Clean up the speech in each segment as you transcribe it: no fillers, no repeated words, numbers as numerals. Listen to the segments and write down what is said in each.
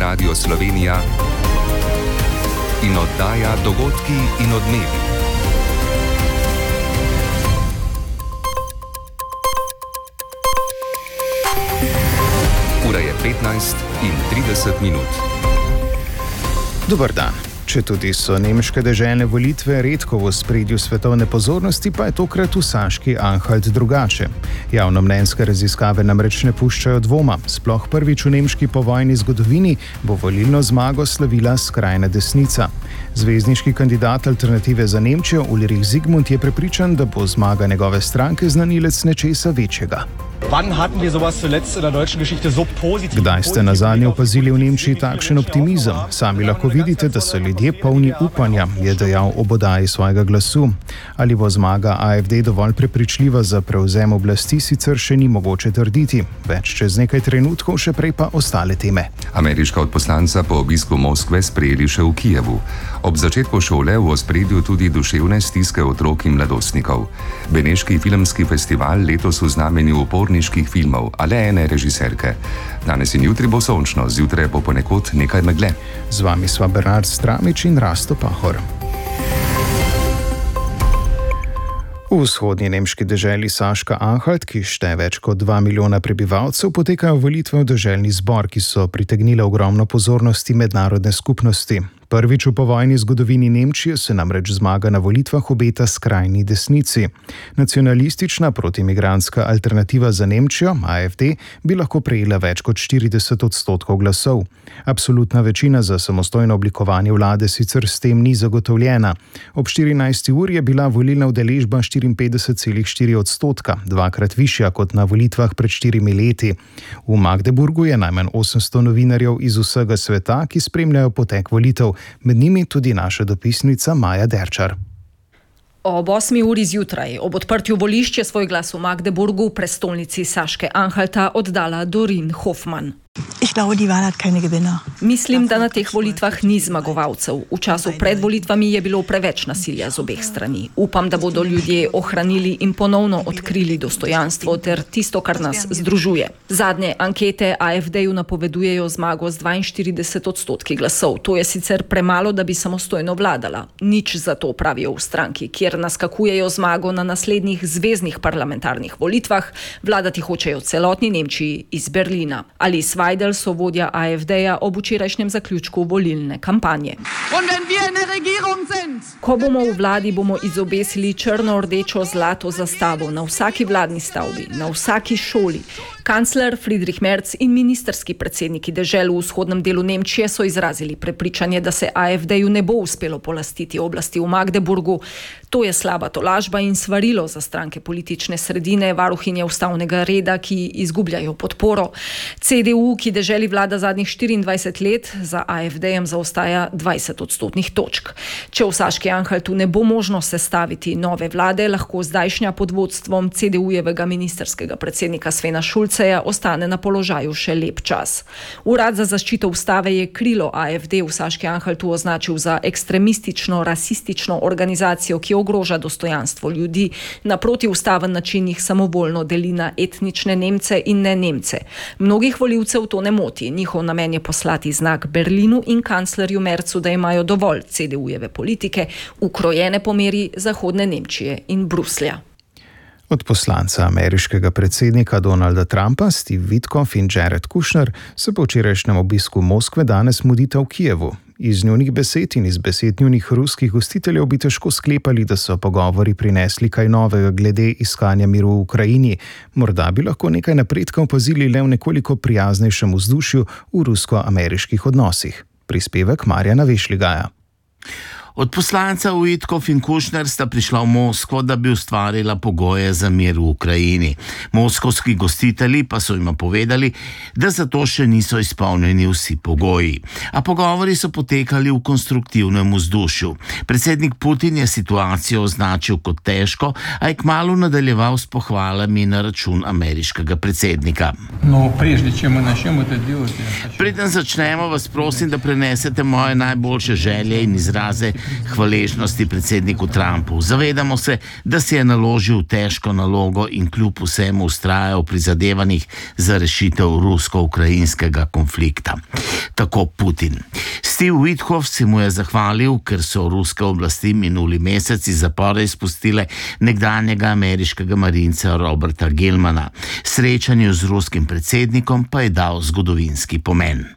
Radio Slovenija in oddaja Dogodki in odmevi. Ura je 15:30. Dober dan. Četudi so nemške deželne volitve redko v ospredju svetovne pozornosti, pa je tokrat v Saški Anhalt drugače. Javnomnenjske raziskave namreč ne puščajo dvoma. Sploh prvič v nemški povojni zgodovini bo volilno zmago slavila skrajna desnica. Zvezdniški kandidat Alternative za Nemčijo Ulrich Zygmunt je prepričan, da bo zmaga njegove stranke znanilec nečesa večjega. Kdaj ste nazadnje opazili v Nemčiji takšen optimizem? Sami lahko vidite, da so ljudje polni upanja, je dejal ob oddaji svojega glasu. Ali bo zmaga AfD dovolj prepričljiva za prevzem oblasti, sicer še ni mogoče trditi. Več čez nekaj trenutkov, še prej pa ostale teme. Ameriška odposlanca po obisku Moskve sprejeli še v Kijevu. Ob začetku šole v ospredju tudi duševne stiske otrok in mladostnikov. Beneški filmski festival letos v znamenju uporniških filmov, a le ene režiserke. Danes in jutri bo sončno, zjutraj bo ponekod nekaj megle. Z vami sva Bernard Stramič in Rasto Pahor. V vzhodnji nemški deželi Saška Anhalt, ki šteje več kot 2 milijona prebivalcev, potekajo volitve v deželni zbor, ki so pritegnile ogromno pozornosti mednarodne skupnosti. Prvič v povojni zgodovini Nemčije se namreč zmaga na volitvah obeta skrajni desnici. Nacionalistična protimigrantska Alternativa za Nemčijo, AfD, bi lahko prejela več kot 40% glasov. Absolutna večina za samostojno oblikovanje vlade sicer s tem ni zagotovljena. Ob 14. uri je bila volilna udeležba 54,4%, dvakrat višja kot na volitvah pred 4 leti. V Magdeburgu je najmanj 800 novinarjev iz vsega sveta, ki spremljajo potek volitev. Med njimi tudi naša dopisnica Maja Derčar. Ob 8. uri zjutraj, ob odprtju volišč je svoj glas v Magdeburgu, prestolnici Saške Anhalta, oddala Dorin Hoffmann. Mislim, da na teh volitvah ni zmagovalcev. V času pred volitvami je bilo preveč nasilja z obeh strani. Upam, da bodo ljudje ohranili in ponovno odkrili dostojanstvo ter tisto, kar nas združuje. Zadnje ankete AfD-ju napovedujejo zmago z 42% glasov. To je sicer premalo, da bi samostojno vladala. Nič za to, pravijo v stranki, kjer naskakujejo zmago na naslednjih zveznih parlamentarnih volitvah. Vladati hočejo celotni Nemčiji iz Berlina. Ali Weidel so vodja AfD-ja ob včerajšnjem zaključku volilne kampanje. Ko bomo v vladi, bomo izobesili črno-rdečo zlato zastavo na vsaki vladni stavbi, na vsaki šoli. Kancler Friedrich Merz in ministerski predsedniki dežel v vzhodnem delu Nemčije so izrazili prepričanje, da se AfD-ju ne bo uspelo polastiti oblasti v Magdeburgu. To je slaba tolažba in svarilo za stranke politične sredine, varuhinje ustavnega reda, ki izgubljajo podporo. CDU, ki deželi vlada zadnjih 24 let, za AfD-jem zaostaja 20% točk. Če v Saški Anhaltu ne bo možno sestaviti nove vlade, lahko zdajšnja pod vodstvom CDU-jevega ministerskega predsednika Svena Šulca ostane na položaju še lep čas. Urad za zaščito ustave je krilo AfD v Saški Anhaltu označil za ekstremistično, rasistično organizacijo, ki ogroža dostojanstvo ljudi, na protiustaven način jih samovoljno deli na etnične Nemce in ne Nemce. Mnogih volivcev to ne moti. Njihov namen je poslati znak Berlinu in kanclerju Merzu, da imajo dovolj CDU-jeve politike, ukrojene po meri zahodne Nemčije in Bruslja. Od poslanca ameriškega predsednika Donalda Trumpa, Steve Witkoff in Jared Kushner se po včerajšnjem obisku Moskve danes mudita v Kijevu. Iz njunih besed in iz besed njunih ruskih gostiteljev bi težko sklepali, da so pogovori prinesli kaj novega glede iskanja miru v Ukrajini. Morda bi lahko nekaj napredka opazili le v nekoliko prijaznejšem vzdušju v rusko-ameriških odnosih. Prispevek Marjana Vešligaja. Odposlanca Witkoff in Kushner sta prišla v Moskvo, da bi ustvarila pogoje za mir v Ukrajini. Moskovski gostitelji pa so jima povedali, da za to še niso izpolnjeni vsi pogoji. A pogovori so potekali v konstruktivnem vzdušju. Predsednik Putin je situacijo označil kot težko, a je kmalu nadaljeval s pohvalami na račun ameriškega predsednika. Preden začnemo, vas prosim, da prenesete moje najboljše želje in izraze hvaležnosti predsedniku Trumpu. Zavedamo se, da si je naložil težko nalogo in kljub vsemu vztraja v prizadevanjih za rešitev rusko-ukrajinskega konflikta. Tako Putin. Steve Witkoff se mu je zahvalil, ker so ruske oblasti minuli mesec iz zapora izpustile nekdanjega ameriškega marinca Roberta Gilmana. Srečanju z ruskim predsednikom pa je dal zgodovinski pomen.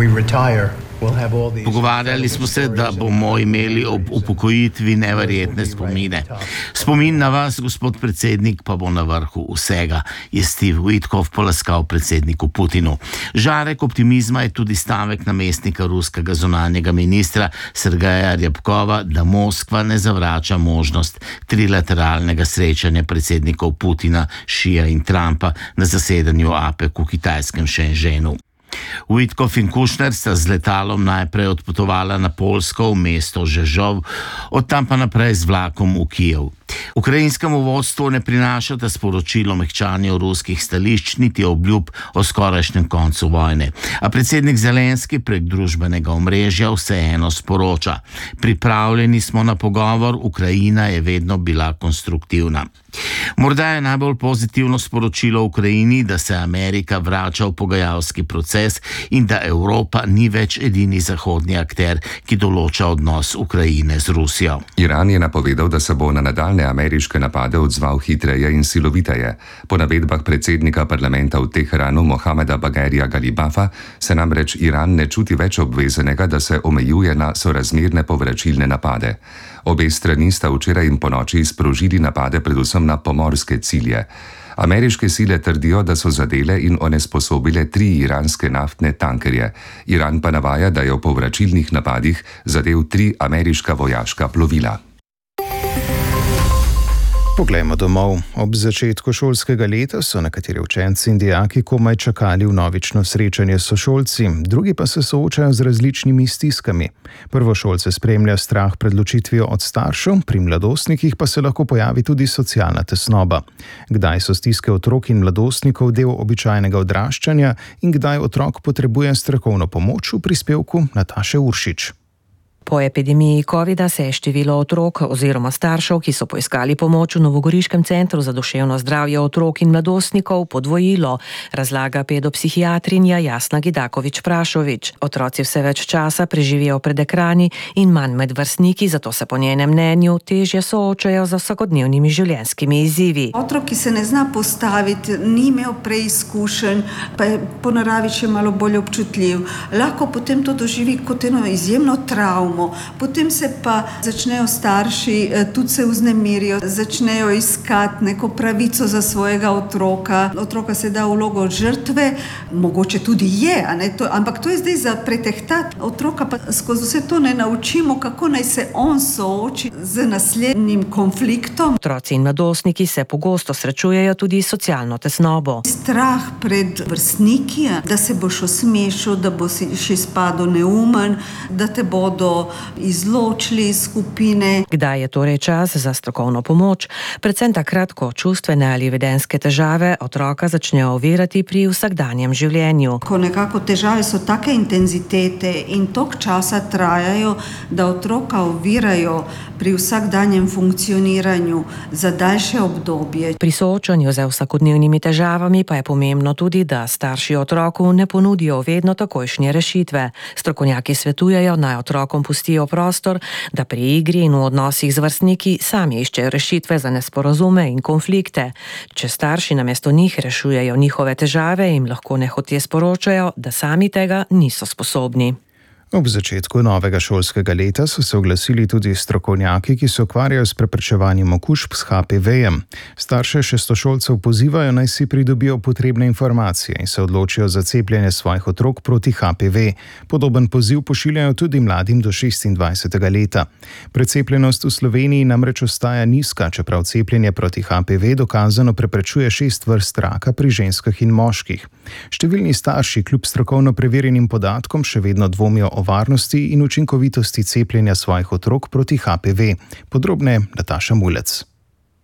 Pogovarjali smo se, da bomo imeli ob upokojitvi neverjetne spomine. Spomin na vas, gospod predsednik, pa bo na vrhu vsega, je Steve Witkoff polaskal predsedniku Putinu. Žarek optimizma je tudi stavek namestnika ruskega zunanjega ministra Sergeja Ryabkova, da Moskva ne zavrača možnost trilateralnega srečanja predsednikov Putina, Šija in Trumpa na zasedanju APEC v kitajskem Shenzhenu. Witkoff in Kushner sta z letalom najprej odpotovala na Poljsko v mesto Žežov, od tam pa naprej z vlakom v Kijev. Ukrajinskemu vodstvu ne prinašata sporočilo mehčanja ruskih stališč niti obljub o skorajšnjem koncu vojne. A predsednik Zelenski prek družbenega omrežja vseeno sporoča: pripravljeni smo na pogovor, Ukrajina je vedno bila konstruktivna. Morda je najbolj pozitivno sporočilo Ukrajini, da se Amerika vrača v pogajalski proces in da Evropa ni več edini zahodni akter, ki določa odnos Ukrajine z Rusijo. Iran je napovedal, da se bo na nadaljne ameriške napade odzval hitreje in siloviteje. Po navedbah predsednika parlamenta v Teheranu Mohameda Bagherija Galibafa se namreč Iran ne čuti več obvezanega, da se omejuje na sorazmerne povračilne napade. Obe strani sta včeraj in ponoči sprožili napade predvsem na pomorske cilje. Ameriške sile trdijo, da so zadele in onesposobile 3 iranske naftne tankerje. Iran pa navaja, da je v povračilnih napadih zadel 3 ameriška vojaška plovila. Poglejmo domov. Ob začetku šolskega leta so nekateri učenci in dijaki komaj čakali vnovično srečanje s sošolci, drugi pa se soočajo z različnimi stiskami. Prvošolce spremlja strah pred ločitvijo od staršev, pri mladostnikih pa se lahko pojavi tudi socialna tesnoba. Kdaj so stiske otrok in mladostnikov del običajnega odraščanja in kdaj otrok potrebuje strokovno pomoč, v prispevku Nataše Uršič. Po epidemiji covida se je število otrok oziroma staršev, ki so poiskali pomoč v Novogoriškem centru za duševno zdravje otrok in mladostnikov, podvojilo, razlaga pedopsihiatrinja Jasna Gidaković-Prašović. Otroci vse več časa preživijo pred ekrani in manj med vrstniki, zato se po njenem mnenju težje soočajo z vsakodnevnimi življenjskimi izzivi. Otrok, ki se ne zna postaviti, ni imel preizkušenj, pa je po naravi še malo bolj občutljiv. Lahko potem to doživi kot eno izjemno travmo. Potem se pa začnejo starši, tudi se vznemirijo, začnejo iskati neko pravico za svojega otroka. Otroka se da v vlogo žrtve, mogoče tudi je, ampak to je zdaj za pretehtati. Otroka pa skozi vse to ne naučimo, kako naj se on sooči z naslednjim konfliktom. Otroci in mladostniki se pogosto srečujejo tudi s socialno tesnobo. Strah pred vrstniki, da se boš osmešil, da boš še izpadel neumen, da te bodo izločili iz skupine. Kdaj je torej čas za strokovno pomoč? Predvsem takrat, ko čustvene ali vedenjske težave otroka začnejo ovirati pri vsakdanjem življenju. Ko nekako težave so take intenzitete in toliko časa trajajo, da otroka ovirajo pri vsakdanjem funkcioniranju za daljše obdobje. Pri soočanju z vsakodnevnimi težavami pa je pomembno tudi, da starši otroku ne ponudijo vedno takojšnje rešitve. Strokovnjaki svetujejo, naj otrokom pustijo prostor, da pri igri in v odnosih z vrstniki sami iščejo rešitve za nesporazume in konflikte. Če starši namesto njih rešujejo njihove težave, jim lahko nehote sporočajo, da sami tega niso sposobni. Ob začetku novega šolskega leta so se oglasili tudi strokovnjaki, ki se ukvarjajo s preprečevanjem okužb s HPV-jem. Starše šestošolcev pozivajo, naj si pridobijo potrebne informacije in se odločijo za cepljenje svojih otrok proti HPV. Podoben poziv pošiljajo tudi mladim do 26. leta. Precepljenost v Sloveniji namreč ostaja nizka, čeprav cepljenje proti HPV dokazano preprečuje 6 vrst raka pri ženskah in moških. Številni starši kljub strokovno preverjenim podatkom še vedno dvomijo o varnosti in učinkovitosti cepljenja svojih otrok proti HPV. Podrobneje Nataša Mulec.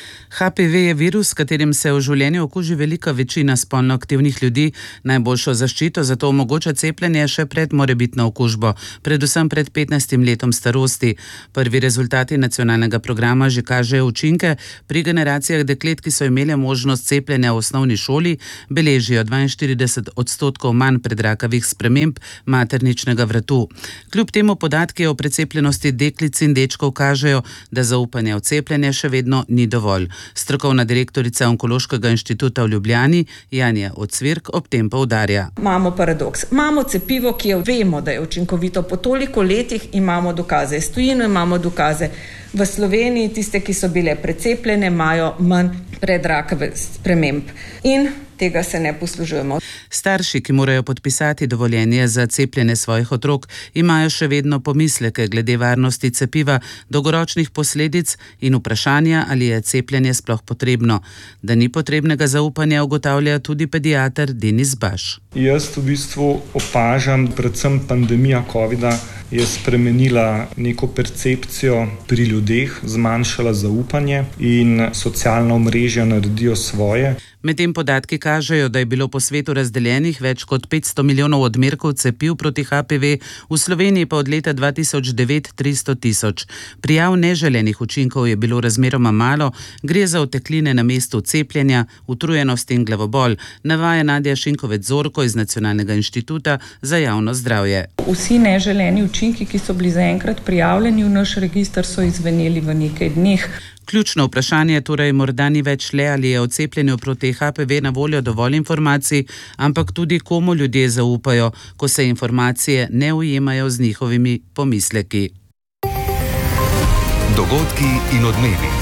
HPV je virus, s katerim se v življenju okuži velika večina spolno aktivnih ljudi. Najboljšo zaščito zato omogoča cepljenje še pred morebitno okužbo, predvsem pred 15 letom starosti. Prvi rezultati nacionalnega programa že kažejo učinke. Pri generacijah deklet, ki so imele možnost cepljenja v osnovni šoli, beležijo 42% manj predrakavih sprememb materničnega vratu. Kljub temu podatki o precepljenosti deklic in dečkov kažejo, da zaupanje v cepljenje še vedno ni dovolj. Strokovna direktorica Onkološkega inštituta v Ljubljani, Janja Ocvirk, ob tem poudarja. Imamo paradoks. Imamo cepivo, ki vemo, da je učinkovito. Po toliko letih imamo dokaze iz tujine, imamo dokaze v Sloveniji. Tiste, ki so bile precepljene, imajo manj predrakavih sprememb. In tega se ne poslužujemo. Starši, ki morajo podpisati dovoljenje za cepljenje svojih otrok, imajo še vedno pomisleke glede varnosti cepiva, dolgoročnih posledic in vprašanja, ali je cepljenje sploh potrebno. Da ni potrebnega zaupanja, ugotavlja tudi pediater Denis Baš. Jaz v bistvu opažam, predvsem pandemija covida je spremenila neko percepcijo pri ljudeh, zmanjšala zaupanje in socialna omrežja naredijo svoje. Medtem podatki kažejo, da je bilo po svetu razdeljenih več kot 500 milijonov odmerkov cepiv proti HPV, v Sloveniji pa od leta 2009 300 tisoč. Prijav neželenih učinkov je bilo razmeroma malo, gre za otekline na mestu cepljenja, utrujenost in glavobol, navaja Nadja Šinkovec-Zorko iz Nacionalnega inštituta za javno zdravje. Vsi neželeni učinki, ki so bili zaenkrat prijavljeni v naš register, so izveneli v nekaj dneh. Ključno vprašanje torej morda ni več le, ali je o cepljenju proti HPV na voljo dovolj informacij, ampak tudi komu ljudje zaupajo, ko se informacije ne ujemajo z njihovimi pomisleki. Dogodki in odmevi.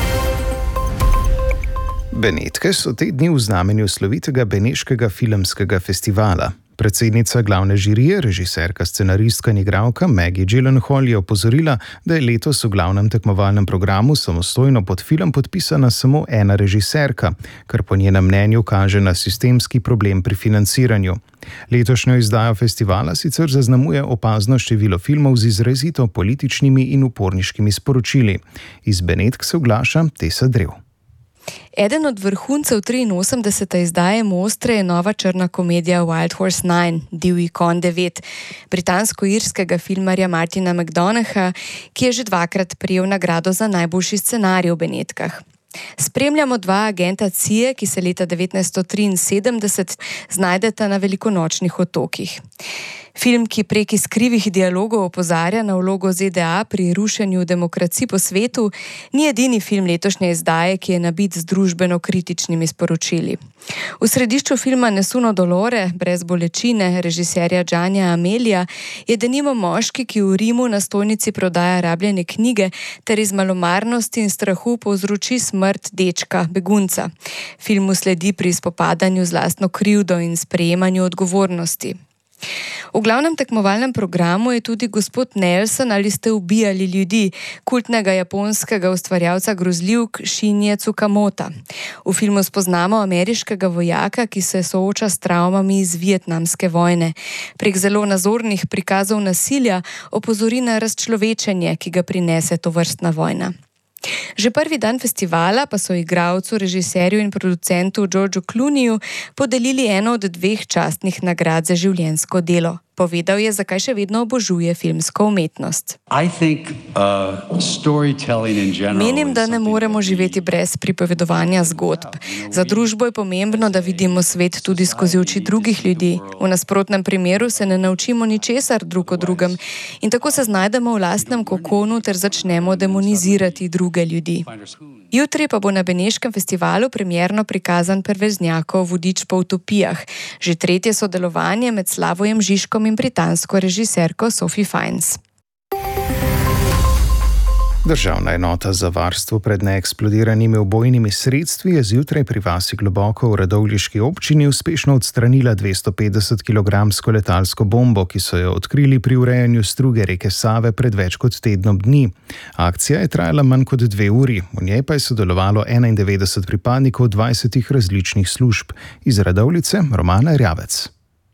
Benetke so te dni v znamenju slovitega Beneškega filmskega festivala. Predsednica glavne žirije, režiserka, scenaristka in igralka Maggie Gyllenhaal je opozorila, da je letos v glavnem tekmovalnem programu samostojno pod film podpisana samo ena režiserka, kar po njenem mnenju kaže na sistemski problem pri financiranju. Letošnjo izdajo festivala sicer zaznamuje opazno število filmov z izrazito političnimi in uporniškimi sporočili. Iz Benetk se oglaša Tesa Drev. Eden od vrhuncev 83. izdaje Mostre je nova črna komedija Wild Horse 9, Divji konj 9, britansko-irskega filmarja Martina McDonaugha, ki je že dvakrat prejel nagrado za najboljši scenarij v Benetkah. Spremljamo dva agenta CIA, ki se leta 1973 znajdeta na velikonočnih otokih. Film, ki prek skrivih dialogov opozarja na vlogo ZDA pri rušenju demokracij po svetu, ni edini film letošnje izdaje, ki je nabit z družbeno-kritičnimi sporočili. V središču filma Nessuno dolore, brez bolečine, režiserja Giannia Amelija, je denimo moški, ki v Rimu na stojnici prodaja rabljene knjige ter iz malomarnosti in strahu povzroči smrt dečka, begunca. Filmu sledi pri spopadanju z lastno krivdo in sprejemanju odgovornosti. V glavnem tekmovalnem programu je tudi Gospod Nelson, ali ste ubijali ljudi, kultnega japonskega ustvarjalca grozljivk Shinje Tsukamota. V filmu spoznamo ameriškega vojaka, ki se sooča s travmami iz vietnamske vojne. Prek zelo nazornih prikazov nasilja opozori na razčlovečenje, ki ga prinese tovrstna vojna. Že prvi dan festivala pa so igralcu, režiserju in producentu Georgeu Clooneyju podelili eno od 2 častnih nagrad za življenjsko delo. Povedal je, zakaj še vedno obožuje filmsko umetnost. Menim, da ne moremo živeti brez pripovedovanja zgodb. Za družbo je pomembno, da vidimo svet tudi skozi oči drugih ljudi. V nasprotnem primeru se ne naučimo ničesar drug o drugem in tako se znajdemo v lastnem kokonu ter začnemo demonizirati druge ljudi. Jutri pa bo na Beneškem festivalu premierno prikazan Perveznjakov vodič po utopijah, že 3. sodelovanje med Slavojem Žižkom in britansko režiserko Sophie Fiennes. Državna enota za varstvo pred neeksplodiranimi ubojnimi sredstvi je zjutraj pri vasi Globoko v Radovljiški občini uspešno odstranila 250-kilogramsko letalsko bombo, ki so jo odkrili pri urejanju struge reke Save pred več kot tednom dni. Akcija je trajala manj kot 2 uri, v njej pa je sodelovalo 91 pripadnikov 20 različnih služb. Iz Radovljice Romana Rjavec.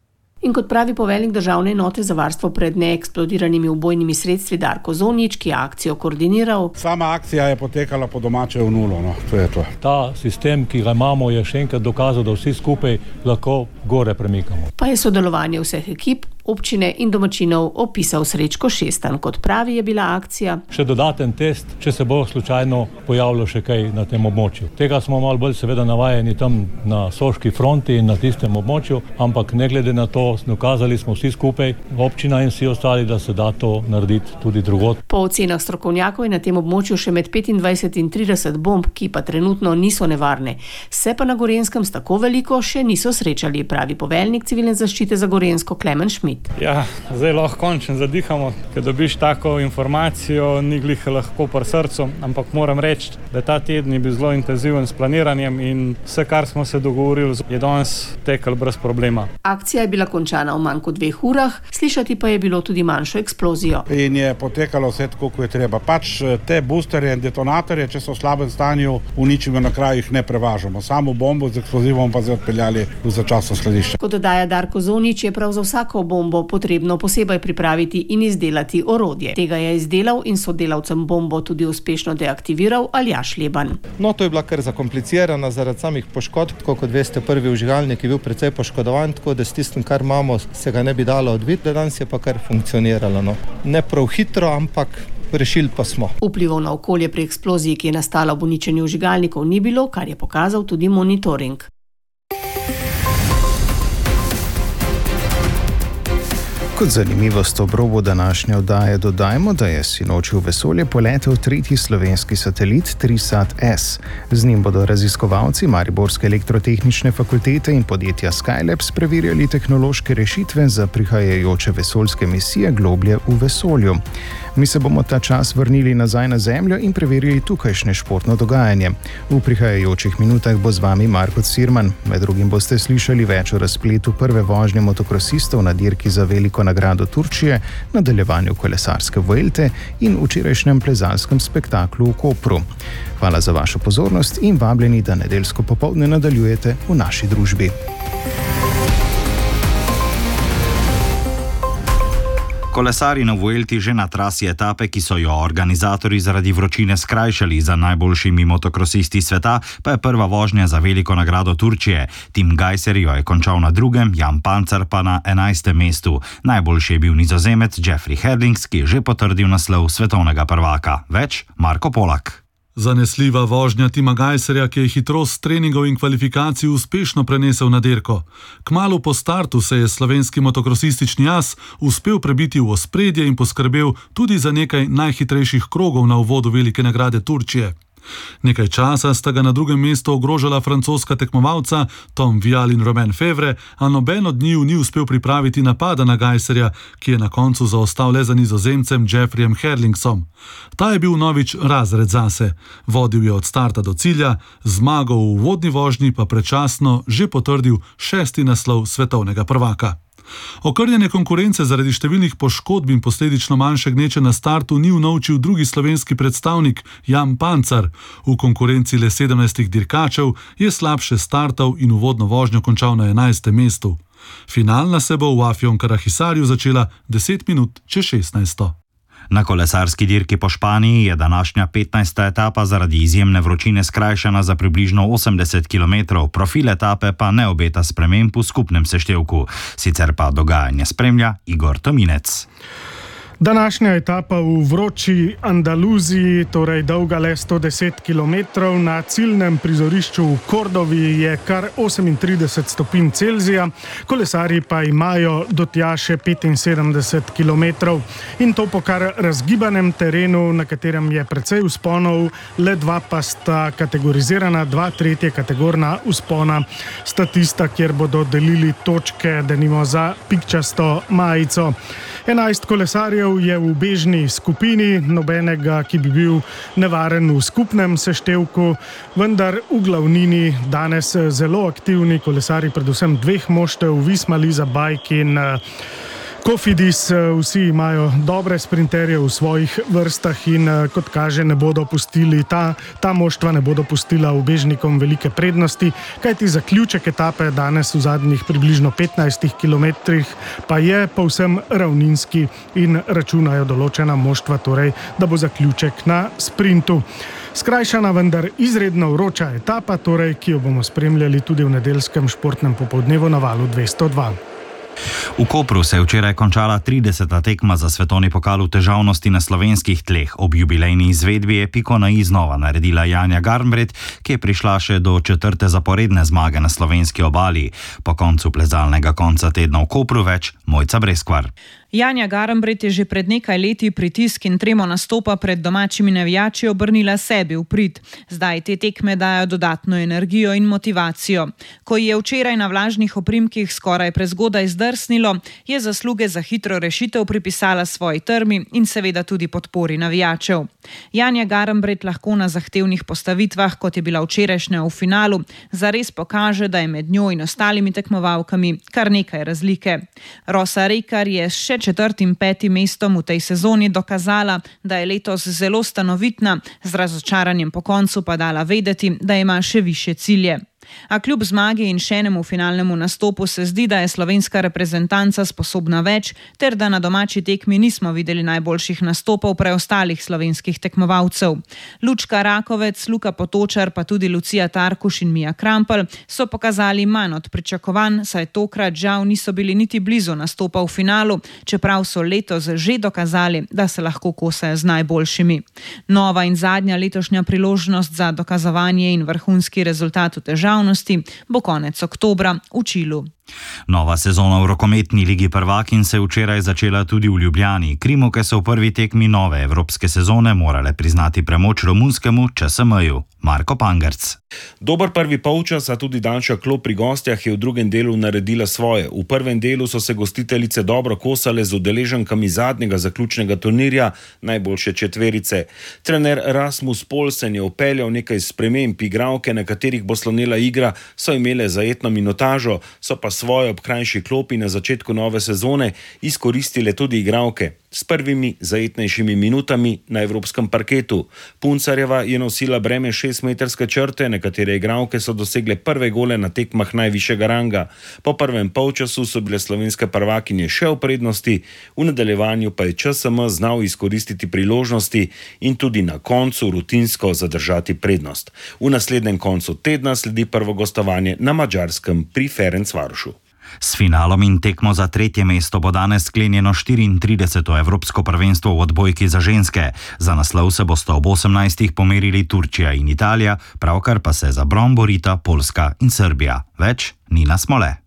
In kot pravi poveljnik državne enote za varstvo pred neeksplodiranimi ubojnimi sredstvi Darko Zonjić, ki je akcijo koordiniral. Sama akcija je potekala po domače v nulo, to je to. Ta sistem, ki ga imamo, je še enkrat dokazal, da vsi skupaj lahko gore premikamo. Pa je sodelovanje vseh ekip, občine in domačinov opisal Srečko Šestan. Kot pravi, je bila akcija še dodaten test, če se bo slučajno pojavilo še kaj na tem območju. Tega smo malo bolj seveda navajeni tam na Soški fronti in na tistem območju, ampak ne glede na to, dokazali smo vsi skupaj, občina in vsi ostali, da se da to narediti tudi drugod. Po ocenah strokovnjakov je na tem območju še med 25 in 30 bomb, ki pa trenutno niso nevarne. Se pa na Gorenjskem s tako veliko še niso srečali, pravi poveljnik civilne zaščite za Gorenjsko Klemen Šmit. Ja, zdaj lahko končno zadihamo, ker dobiš tako informacijo, ni glih lahko pri srcu, ampak moram reči, da ta teden je bil zelo intenziven s planiranjem in vse, kar smo se dogovorili, je danes teklo brez problema. Akcija je bila končana v manj kot 2 urah, slišati pa je bilo tudi manjšo eksplozijo. In je potekalo vse tako, kot je treba. Pač te boosterje in detonatorje, če so v slabem stanju, uničimo na krajih, ne prevažamo. Samo bombo z eksplozivom pa zdaj odpeljali v začasno skladišče. Kot dodaja Darko Zonjić, je prav za vsako bombo potrebno posebej pripraviti in izdelati orodje. Tega je izdelal in sodelavcem bombo tudi uspešno deaktiviral Aljaž Leban. No, to je bila kar zakomplicirana zaradi samih poškodb. Kot veste, prvi vžigalnik je bil precej poškodovan, tako da s tistim, kar imamo, se ga ne bi dalo odviti, danes je pa kar funkcioniralo. No. Ne prav hitro, ampak rešili pa smo. Vplivov na okolje pri eksploziji, ki je nastala ob uničenju vžigalnikov, ni bilo, kar je pokazal tudi monitoring. Kot zanimivost ob robu današnje oddaje dodajmo, da je sinoči v vesolje poletel tretji slovenski satelit Trisat-S. Z njim bodo raziskovalci Mariborske elektrotehnične fakultete in podjetja Skylabs preverjali tehnološke rešitve za prihajajoče vesoljske misije globlje v vesolju. Mi se bomo ta čas vrnili nazaj na Zemljo in preverili tukajšnje športno dogajanje. V prihajajočih minutah bo z vami Marko Cirman. Med drugim boste slišali več o razpletu prve vožnje motokrosistov na dirki za veliko nagrado Turčije, nadaljevanju kolesarske Vuelte in včerajšnjem plezalskem spektaklu v Kopru. Hvala za vašo pozornost in vabljeni, da nedeljsko popoldne nadaljujete v naši družbi. Kolesarji na Vuelti že na trasi etape, ki so jo organizatorji zaradi vročine skrajšali za najboljšimi motokrosisti sveta, pa je prva vožnja za veliko nagrado Turčije. Tim Gajser jo je končal na 2., Jan Pancar pa na 11. mestu. Najboljši je bil Nizozemec Jeffrey Herlings, ki je že potrdil naslov svetovnega prvaka. Več Marko Polak. Zanesljiva vožnja Tima Gajserja, ki je hitrost treningov in kvalifikacij uspešno prenesel na dirko. Kmalu po startu se je slovenski motokrosistični as uspel prebiti v ospredje in poskrbel tudi za nekaj najhitrejših krogov na uvodu velike nagrade Turčije. Nekaj časa sta ga na 2. mestu ogrožala francoska tekmovalca Tom Vial in Romain Fevre, a noben od njiju ni uspel pripraviti napada na Gajserja, ki je na koncu zaostal le za Nizozemcem Jeffreyem Herlingsom. Ta je bil novič razred zase. Vodil je od starta do cilja, zmago v uvodni vožnji pa predčasno že potrdil 6. naslov svetovnega prvaka. Okrnjene konkurence zaradi številnih poškodb in posledično manjše gneče na startu ni unovčil drugi slovenski predstavnik Jan Pancar. V konkurenci le 17 dirkačev je slabše startal in uvodno vožnjo končal na 11. mestu. Finalna se bo v Afjon Karahisarju začela 10 minut čez 16. Na kolesarski dirki po Španiji je današnja 15. etapa zaradi izjemne vročine skrajšana za približno 80 km, profil etape pa ne obeta sprememb v skupnem seštevku. Sicer pa dogajanje spremlja Igor Tominec. Današnja etapa v vroči Andaluziji, torej dolga le 110 km, na ciljnem prizorišču v Kordovi je kar 38 stopinj Celzija, kolesarji pa imajo do tja še 75 km. In to po kar razgibanem terenu, na katerem je precej vzponov, le 2 pa sta kategorizirana, 2 tretje kategorna vzpona sta tista, kjer bodo delili točke, denimo za pikčasto majico. 11 kolesarjev je v bežni skupini, nobenega, ki bi bil nevaren v skupnem seštevku, vendar v glavnini danes zelo aktivni kolesari, predvsem 2 moštev, Visma Lease Bike in Kofidis, vsi imajo dobre sprinterje v svojih vrstah in kot kaže ne bodo pustili, ta moštva ne bodo pustila ubežnikom velike prednosti, kajti zaključek etape danes v zadnjih približno 15 kilometrih pa je povsem ravninski in računajo določena moštva, torej da bo zaključek na sprintu. Skrajšana, vendar izredno vroča etapa, torej, ki jo bomo spremljali tudi v nedeljskem športnem popoldnevu na Valu 202. V Kopru se je včeraj končala 30. tekma za svetovni pokal v težavnosti na slovenskih tleh. Ob jubilejni izvedbi je piko na i znova naredila Janja Garnbret, ki je prišla še do 4. zaporedne zmage na slovenski obali. Po koncu plezalnega konca tedna v Kopru več Mojca Breskvar. Janja Garnbret je že pred nekaj leti pritisk in tremo nastopa pred domačimi navijači obrnila sebi v prid. Zdaj te tekme dajo dodatno energijo in motivacijo. Ko je včeraj na vlažnih oprimkih skoraj prezgodaj zdrsnilo, je zasluge za hitro rešitev pripisala svoji trmi in seveda tudi podpori navijačev. Janja Garnbret lahko na zahtevnih postavitvah, kot je bila včerajšnja v finalu, zares pokaže, da je med njo in ostalimi tekmovalkami kar nekaj razlike. Rosa Rekar je še 4. in 5. mestom v tej sezoni dokazala, da je letos zelo stanovitna, z razočaranjem po koncu pa dala vedeti, da ima še višje cilje. A kljub zmagi in še enemu finalnemu nastopu se zdi, da je slovenska reprezentanca sposobna več, ter da na domači tekmi nismo videli najboljših nastopov preostalih slovenskih tekmovalcev. Lučka Rakovec, Luka Potočar, pa tudi Lucija Tarkuš in Mija Krampelj so pokazali manj od pričakovanj, saj tokrat žal niso bili niti blizu nastopa v finalu, čeprav so letos že dokazali, da se lahko kosajo z najboljšimi. Nova in zadnja letošnja priložnost za dokazovanje in vrhunski rezultat v težavnosti bo konec oktobra v Čilu. Nova sezona v rokometni ligi prvakinj se je včeraj začela tudi v Ljubljani. Krimovke so v prvi tekmi nove evropske sezone morale priznati premoč romunskemu ČSM-ju. Marko Pangerc. Dober prvi polčas, a tudi daljša klop pri gostjah je v drugem delu naredila svoje. V prvem delu so se gostiteljice dobro kosale z udeleženkami zadnjega zaključnega turnirja najboljše četverice. Trener Rasmus Poulsen je vpeljal nekaj sprememb. Igralke, na katerih bo slonela igra, so imele zajetno minutažo, so pa svoje ob krajši klopi na začetku nove sezone izkoristile tudi igralke s prvimi zajetnejšimi minutami na evropskem parketu. Puncarjeva je nosila breme 6-metrske črte, nekatere igralke so dosegle prve gole na tekmah najvišjega ranga. Po prvem polčasu so bile slovenske prvakinje še v prednosti, v nadaljevanju pa je ČSM znal izkoristiti priložnosti in tudi na koncu rutinsko zadržati prednost. V naslednjem koncu tedna sledi prvo gostovanje na Madžarskem pri Ferencvarošu. S finalom in tekmo za 3. mesto bo danes sklenjeno 34. evropsko prvenstvo v odbojki za ženske. Za naslov se bosta ob 18. pomerili Turčija in Italija, pravkar pa se za bron borita Poljska in Srbija. Več Nina Smole.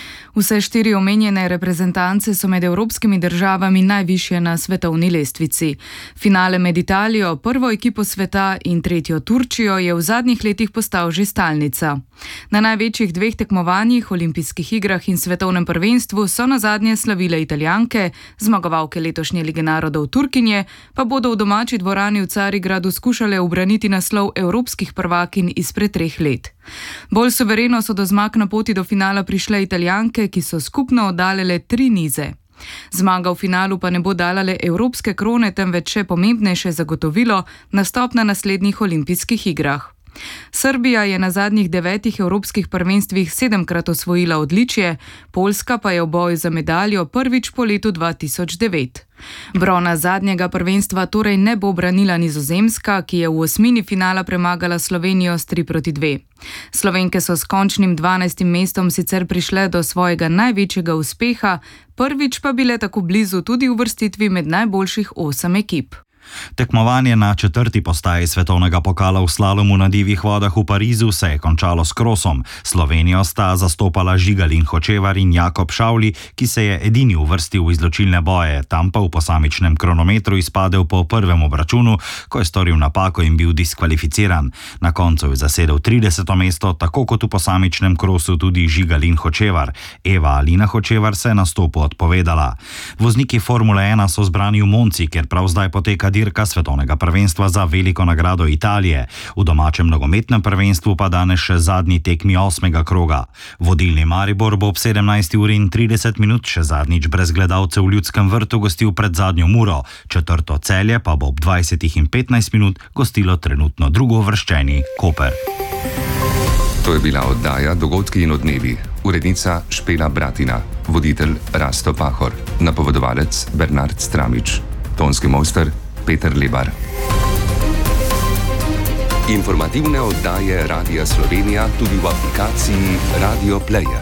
Vse 4 omenjene reprezentance so med evropskimi državami najvišje na svetovni lestvici. Finale med Italijo, prvo ekipo sveta in tretjo Turčijo je v zadnjih letih postal že stalnica. Na največjih 2 tekmovanjih, olimpijskih igrah in svetovnem prvenstvu so nazadnje slavile Italijanke, zmagovalke letošnje Lige narodov Turkinje, pa bodo v domači dvorani v Carigradu skušale ubraniti naslov evropskih prvakinj izpred 3 let. Bolj suvereno so do zmag na poti do finala prišle Italijanke, ki so skupno oddaljile 3 nize. Zmaga v finalu pa ne bo dala le evropske krone, temveč še pomembnejše zagotovilo nastop na naslednjih olimpijskih igrah. Srbija je na zadnjih 9 evropskih prvenstvih 7-krat osvojila odličje, Poljska pa je v boju za medaljo prvič po letu 2009. Brona zadnjega prvenstva torej ne bo branila Nizozemska, ki je v osmini finala premagala Slovenijo s 3-2. Slovenke so s končnim 12. mestom sicer prišle do svojega največjega uspeha, prvič pa bile tako blizu tudi uvrstitvi med najboljših 8 ekip. Tekmovanje na 4. postaji svetovnega pokala v slalomu na divjih vodah v Parizu se je končalo s krosom. Slovenijo sta zastopala Žigalin Hočevar in Jakob Šavli, ki se je edini uvrstil v izločilne boje, tam pa v posamičnem kronometru izpadel po prvem obračunu, ko je storil napako in bil diskvalificiran. Na koncu je zasedel 30. mesto, tako kot v posamičnem krosu tudi Žigalin Hočevar. Eva Alina Hočevar se je nastopu odpovedala. Vozniki Formule 1 so zbrani v Monci, kjer prav zdaj poteka dirka svetovnega prvenstva za veliko nagrado Italije. V domačem nogometnem prvenstvu pa danes še zadnji tekmi 8. kroga. Vodilni Maribor bo ob 17:30 še zadnjič brez gledalcev v Ljudskem vrtu gostil pred zadnjo Muro. Četrto Celje pa bo ob 20:15 gostilo trenutno drugouvrščeni Koper. To je bila oddaja Dogodki in odnevi. Urednica Špela Bratina, voditelj Rasto Pahor, napovedovalec Bernard Stramič, tonski mojster Peter Lebar. Informativne oddaje Radia Slovenija tudi v aplikaciji Radio Player.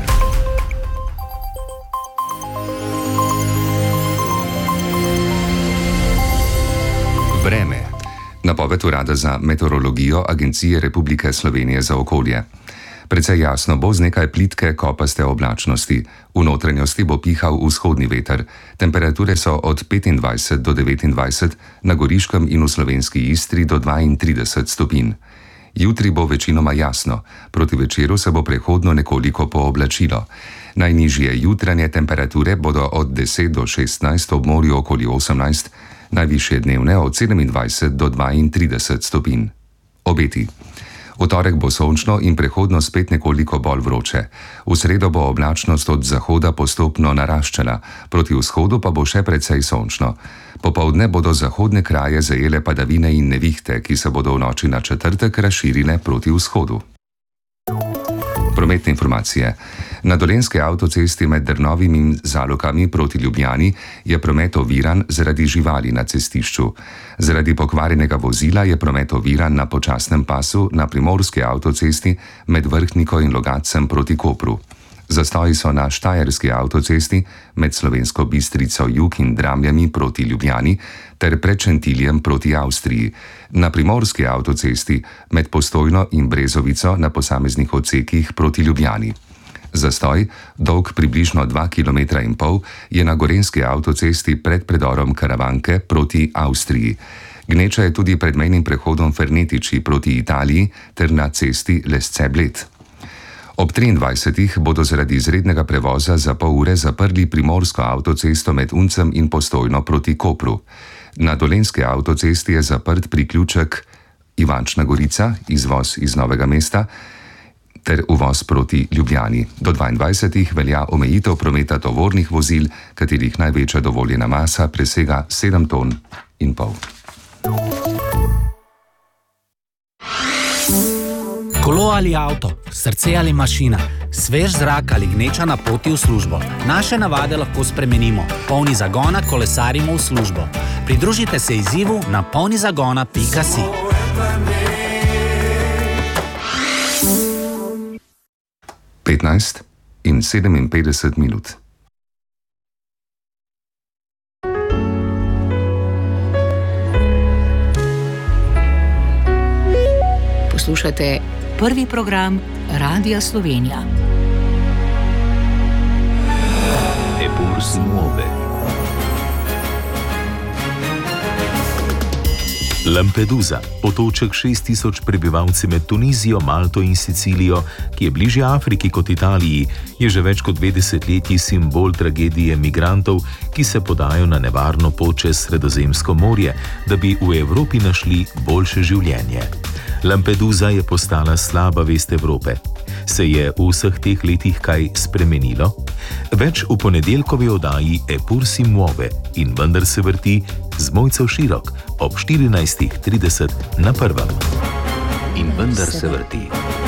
Vreme. Napoved Urada za meteorologijo Agencije Republike Slovenije za okolje. Precej jasno bo z nekaj plitke kopaste oblačnosti. V notranjosti bo pihal vzhodni veter. Temperature so od 25 do 29, na Goriškem in v slovenski Istri do 32 stopinj. Jutri bo večinoma jasno, proti večeru se bo prehodno nekoliko pooblačilo. Najnižje jutranje temperature bodo od 10 do 16, ob morju okoli 18, najvišje dnevne od 27 do 32 stopinj. Obeti. V torek bo sončno in prehodno spet nekoliko bolj vroče. V sredo bo oblačnost od zahoda postopno naraščala, proti vzhodu pa bo še precej sončno. Popoldne bodo zahodne kraje zajele padavine in nevihte, ki se bodo v noči na četrtek razširile proti vzhodu. Prometne informacije. Na Dolenjski avtocesti med Drnovim in Zalokami proti Ljubljani je promet oviran zaradi živali na cestišču. Zaradi pokvarjenega vozila je promet oviran na počasnem pasu na Primorski avtocesti med Vrhniko in Logatcem proti Kopru. Zastoji so na Štajerski avtocesti med Slovensko Bistrico jug in Dramljami proti Ljubljani ter pred Šentiljem proti Avstriji. Na Primorski avtocesti med Postojno in Brezovico na posameznih odsekih proti Ljubljani. Zastoj, dolg približno 2,5 km, je na Gorenjski avtocesti pred predorom Karavanke proti Avstriji. Gneča je tudi pred mejnim prehodom Fernetiči proti Italiji ter na cesti Lesce-Bled. Ob 23. bodo zaradi izrednega prevoza za pol ure zaprli Primorsko avtocesto med Uncem in Postojno proti Kopru. Na Dolenjski avtocesti je zaprt priključek Ivančna Gorica, izvoz iz Novega mesta, ter uvoz proti Ljubljani. Do 22. velja omejitev prometa tovornih vozil, katerih največja dovoljena masa presega 7,5 ton. Kolo ali avto, srce ali mašina, svež zrak ali gneča na poti v službo. Naše navade lahko spremenimo. Polni zagona kolesarimo v službo. Pridružite se izzivu na polnizagona.si. 15 in 57 minut. Poslušate prvi program Radia Slovenija. Eppur si muove. Lampedusa, otoček 6000 prebivalci med Tunizijo, Malto in Sicilijo, ki je bližje Afriki kot Italiji, je že več kot 2 desetletji simbol tragedije migrantov, ki se podajo na nevarno pot čez Sredozemsko morje, da bi v Evropi našli boljše življenje. Lampedusa je postala slaba vest Evrope. Se je v vseh teh letih kaj spremenilo? Več v ponedeljkovi oddaji Eppur si muove in vendar se vrti z Mojco Širok ob 14:30 na Prvem. In vendar se vrti.